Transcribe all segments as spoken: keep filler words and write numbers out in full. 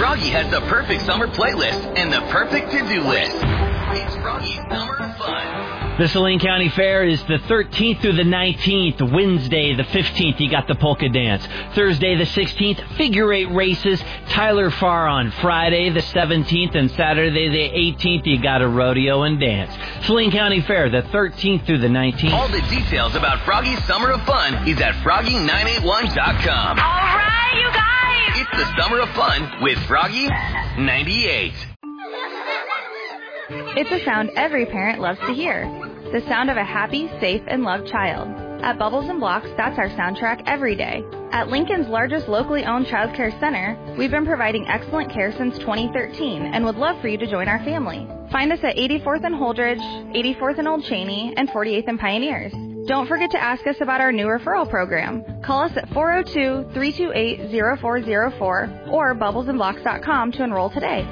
Froggy has the perfect summer playlist and the perfect to-do list. It's Froggy's Summer of Fun. The Saline County Fair is the thirteenth through the nineteenth. Wednesday, the fifteenth, you got the polka dance. Thursday, the sixteenth, figure eight races. Tyler Farr on Friday, the seventeenth, and Saturday, the eighteenth, you got a rodeo and dance. Saline County Fair, the thirteenth through the nineteenth. All the details about Froggy's Summer of Fun is at froggy nine eight one dot com. All right, you guys! It's the Summer of Fun with Froggy ninety-eight. It's a sound every parent loves to hear. The sound of a happy, safe, and loved child. At Bubbles and Blocks, that's our soundtrack every day. At Lincoln's largest locally owned child care center, we've been providing excellent care since twenty thirteen and would love for you to join our family. Find us at eighty-fourth and Holdridge, eighty-fourth and Old Cheney, and forty-eighth and Pioneers. Don't forget to ask us about our new referral program. Call us at four oh two, three two eight, oh four oh four or bubbles and blocks dot com to enroll today.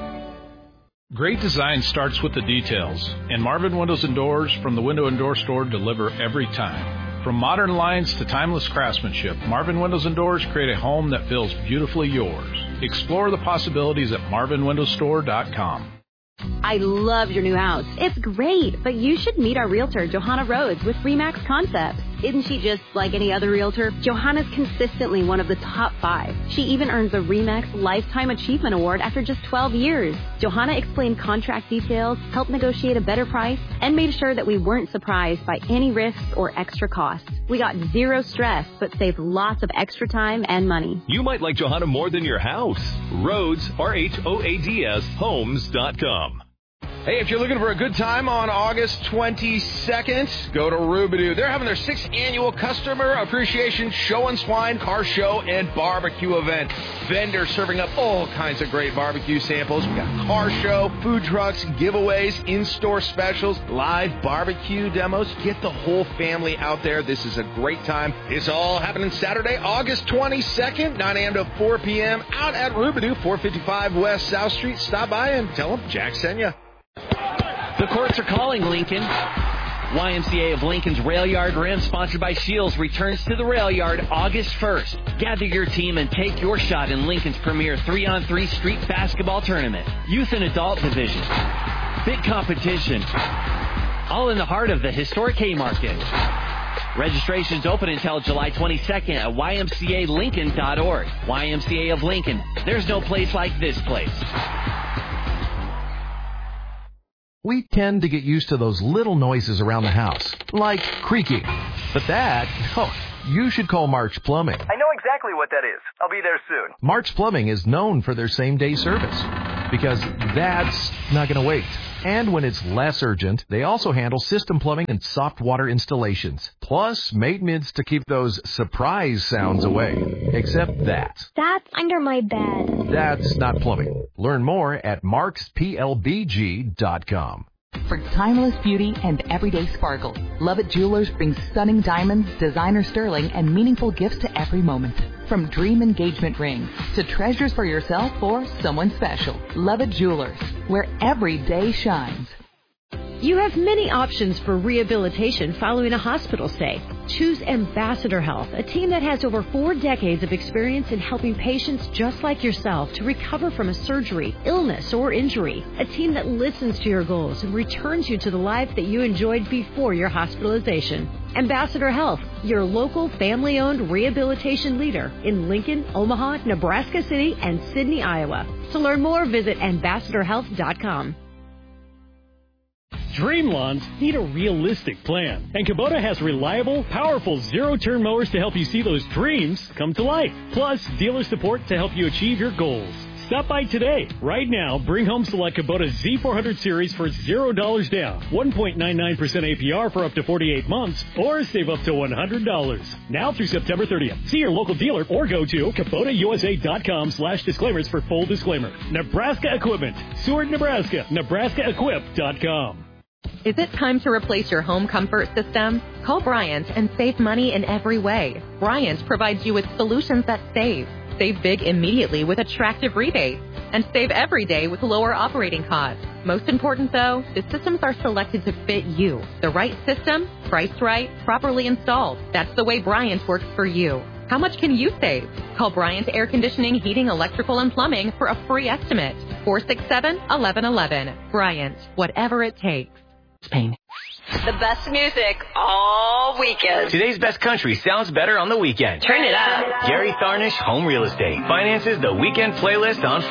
Great design starts with the details, and Marvin Windows and Doors from the Window and Door Store deliver every time. From modern lines to timeless craftsmanship, Marvin Windows and Doors create a home that feels beautifully yours. Explore the possibilities at marvin windows store dot com. I love your new house. It's great, but you should meet our realtor, Johanna Rhodes, with Remax Concepts. Isn't she just like any other realtor? Johanna's consistently one of the top five. She even earns a Remax Lifetime Achievement Award after just twelve years. Johanna explained contract details, helped negotiate a better price, and made sure that we weren't surprised by any risks or extra costs. We got zero stress, but saved lots of extra time and money. You might like Johanna more than your house. Rhodes, R H O A D S, homes dot com. Hey, if you're looking for a good time on August twenty-second, go to Rubidoo. They're having their sixth annual Customer Appreciation Show and Swine Car Show and Barbecue event. Vendors serving up all kinds of great barbecue samples. We got car show, food trucks, giveaways, in-store specials, live barbecue demos. Get the whole family out there. This is a great time. It's all happening Saturday, August twenty-second, nine a.m. to four p.m. out at Rubidoo, four fifty-five West South Street. Stop by and tell them Jack sent you. The courts are calling, Lincoln. Y M C A of Lincoln's Rail Yard Rim, sponsored by Shields, returns to the Rail Yard August first. Gather your team and take your shot in Lincoln's premier three on three street basketball tournament. Youth and adult division. Big competition. All in the heart of the historic Haymarket. Registration's open until July twenty-second at y m c a lincoln dot org. Y M C A of Lincoln. There's no place like this place. We tend to get used to those little noises around the house, like creaking. But that, oh, you should call March Plumbing. I know exactly what that is. I'll be there soon. March Plumbing is known for their same-day service, because that's not going to wait. And when it's less urgent, they also handle system plumbing and soft water installations, plus maintenance to keep those surprise sounds away. Except that. That's under my bed. That's not plumbing. Learn more at marks p l b g dot com. For timeless beauty and everyday sparkle, Lovett Jewelers brings stunning diamonds, designer sterling, and meaningful gifts to every moment. From dream engagement rings to treasures for yourself or someone special, Lovett Jewelers, where every day shines. You have many options for rehabilitation following a hospital stay. Choose Ambassador Health, a team that has over four decades of experience in helping patients just like yourself to recover from a surgery, illness, or injury. A team that listens to your goals and returns you to the life that you enjoyed before your hospitalization. Ambassador Health, your local family-owned rehabilitation leader in Lincoln, Omaha, Nebraska City, and Sidney, Iowa. To learn more, visit ambassador health dot com. Dream lawns need a realistic plan, and Kubota has reliable, powerful zero-turn mowers to help you see those dreams come to life. Plus, dealer support to help you achieve your goals. Stop by today. Right now, bring home select Kubota Z four hundred series for zero dollars down, one point nine nine percent A P R for up to forty-eight months, or save up to one hundred dollars. Now through September thirtieth. See your local dealer or go to Kubota U S A dot com slash disclaimers for full disclaimer. Nebraska Equipment. Seward, Nebraska. Nebraska Equip dot com. Is it time to replace your home comfort system? Call Bryant and save money in every way. Bryant provides you with solutions that save. Save big immediately with attractive rebates. And save every day with lower operating costs. Most important, though, the systems are selected to fit you. The right system, priced right, properly installed. That's the way Bryant works for you. How much can you save? Call Bryant Air Conditioning, Heating, Electrical, and Plumbing for a free estimate. four six seven, one one one one. Bryant, whatever it takes. Spain. The best music all weekend. Today's best country sounds better on the weekend. Turn it up. Gary Tharnish Home Real Estate finances the weekend playlist on